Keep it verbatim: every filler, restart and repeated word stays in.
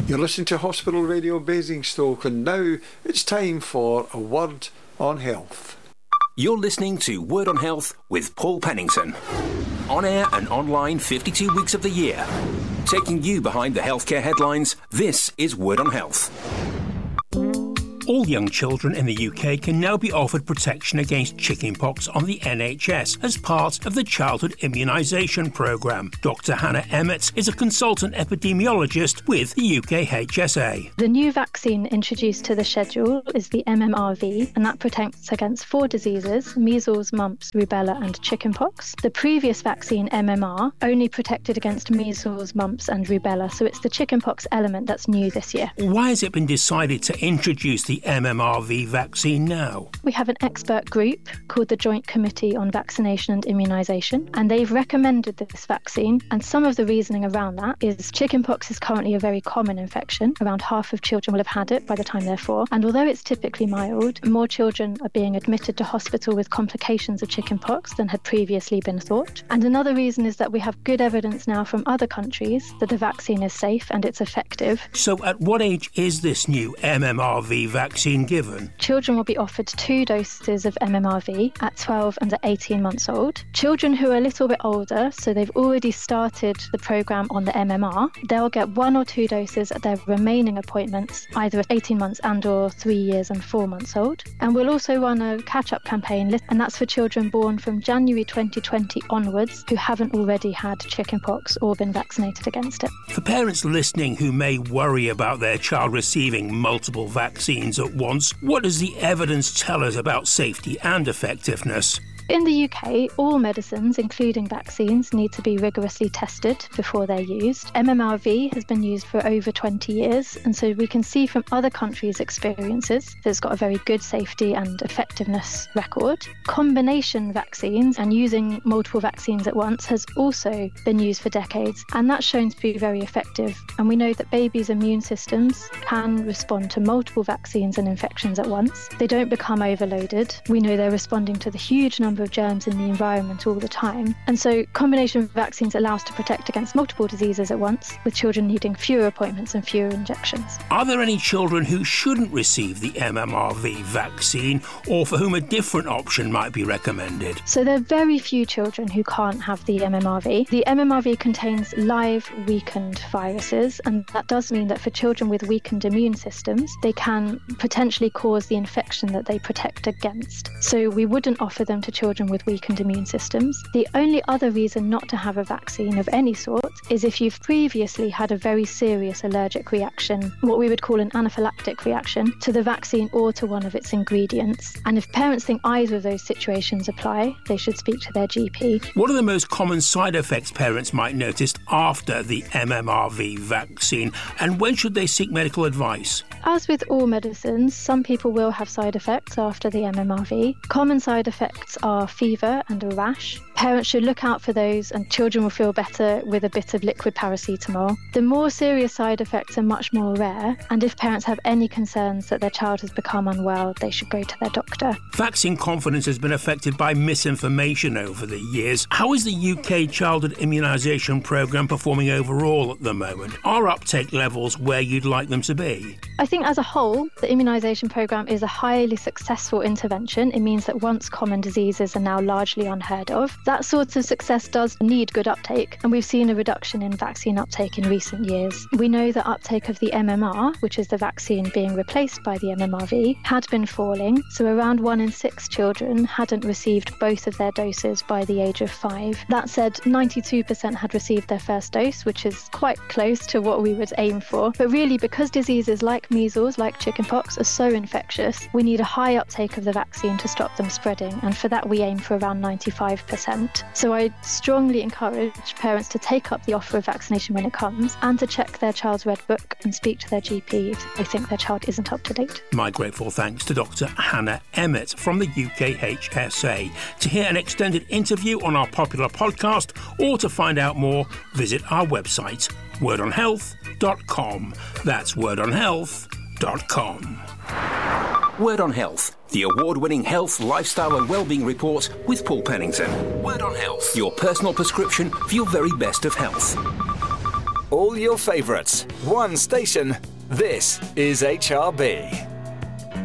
You're listening to Hospital Radio Basingstoke, and now it's time for a Word on Health. You're listening to Word on Health with Paul Pennington. On air and online fifty-two weeks of the year. Taking you behind the healthcare headlines, this is Word on Health. All young children in the U K can now be offered protection against chickenpox on the N H S as part of the Childhood Immunisation Programme. Doctor Hannah Emmett is a consultant epidemiologist with the U K H S A. The new vaccine introduced to the schedule is the M M R V, and that protects against four diseases: measles, mumps, rubella and chickenpox. The previous vaccine, M M R, only protected against measles, mumps and rubella, so it's the chickenpox element that's new this year. Why has it been decided to introduce the M M R V vaccine now? We have an expert group called the Joint Committee on Vaccination and Immunisation, and they've recommended this vaccine, and some of the reasoning around that is chickenpox is currently a very common infection. Around half of children will have had it by the time they're four, and although it's typically mild, more children are being admitted to hospital with complications of chickenpox than had previously been thought. And another reason is that we have good evidence now from other countries that the vaccine is safe and it's effective. So at what age is this new M M R V vaccine vaccine given? Children will be offered two doses of M M R V at twelve and at eighteen months old. Children who are a little bit older, so they've already started the programme on the M M R, they'll get one or two doses at their remaining appointments, either at eighteen months and or three years and four months old. And we'll also run a catch-up campaign, and that's for children born from January twenty twenty onwards who haven't already had chickenpox or been vaccinated against it. For parents listening who may worry about their child receiving multiple vaccines at once, what does the evidence tell us about safety and effectiveness? In the U K, all medicines, including vaccines, need to be rigorously tested before they're used. M M R V has been used for over twenty years, and so we can see from other countries' experiences that it's got a very good safety and effectiveness record. Combination vaccines and using multiple vaccines at once has also been used for decades, and that's shown to be very effective. And we know that babies' immune systems can respond to multiple vaccines and infections at once. They don't become overloaded. We know they're responding to the huge number of germs in the environment all the time. And so combination vaccines allow us to protect against multiple diseases at once, with children needing fewer appointments and fewer injections. Are there any children who shouldn't receive the M M R V vaccine, or for whom a different option might be recommended? So there are very few children who can't have the M M R V. The M M R V contains live weakened viruses, and that does mean that for children with weakened immune systems, they can potentially cause the infection that they protect against. So we wouldn't offer them to children children with weakened immune systems. The only other reason not to have a vaccine of any sort is if you've previously had a very serious allergic reaction, what we would call an anaphylactic reaction, to the vaccine or to one of its ingredients. And if parents think either of those situations apply, they should speak to their G P. What are the most common side effects parents might notice after the M M R V vaccine, and when should they seek medical advice? As with all medicines, some people will have side effects after the M M R V. Common side effects are fever and a rash. Parents should look out for those, and children will feel better with a bit of liquid paracetamol. The more serious side effects are much more rare, and if parents have any concerns that their child has become unwell, they should go to their doctor. Vaccine confidence has been affected by misinformation over the years. How is the U K Childhood Immunisation Programme performing overall at the moment? Are uptake levels where you'd like them to be? I think as a whole, the immunisation programme is a highly successful intervention. It means that once common diseases are now largely unheard of. That sort of success does need good uptake, and we've seen a reduction in vaccine uptake in recent years. We know that uptake of the M M R, which is the vaccine being replaced by the M M R V, had been falling, so around one in six children hadn't received both of their doses by the age of five. That said, ninety-two percent had received their first dose, which is quite close to what we would aim for. But really, because diseases like measles, like chickenpox, are so infectious, we need a high uptake of the vaccine to stop them spreading, and for that we aim for around ninety-five percent. So I strongly encourage parents to take up the offer of vaccination when it comes, and to check their child's red book and speak to their G P if they think their child isn't up to date. My grateful thanks to Doctor Hannah Emmett from the U K H S A. To hear an extended interview on our popular podcast, or to find out more, visit our website, word on health dot com. That's word on health dot com. Word on Health, the award-winning health, lifestyle and wellbeing report with Paul Pennington. Word on Health, your personal prescription for your very best of health. All your favourites. One station. This is H R B.